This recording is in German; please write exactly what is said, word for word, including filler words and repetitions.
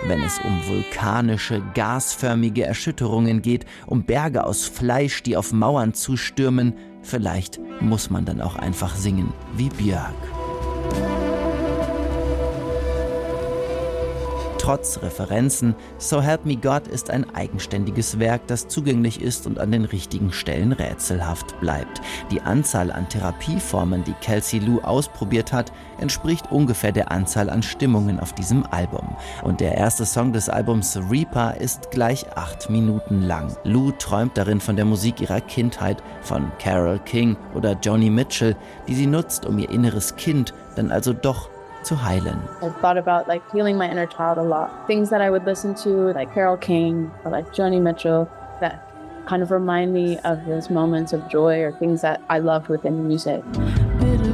Wenn es um vulkanische, gasförmige Erschütterungen geht, um Berge aus Fleisch, die auf Mauern zustürmen, vielleicht muss man dann auch einfach singen wie Björk. Trotz Referenzen, So Help Me God ist ein eigenständiges Werk, das zugänglich ist und an den richtigen Stellen rätselhaft bleibt. Die Anzahl an Therapieformen, die Kelsey Lu ausprobiert hat, entspricht ungefähr der Anzahl an Stimmungen auf diesem Album. Und der erste Song des Albums, Reaper, ist gleich acht Minuten lang. Lu träumt darin von der Musik ihrer Kindheit, von Carole King oder Joni Mitchell, die sie nutzt, um ihr inneres Kind dann also doch zu heilen. I thought about like healing my inner child a lot. Things that I would listen to, like Carole King or like Joni Mitchell, that kind of remind me of those moments of joy or things that I loved within music.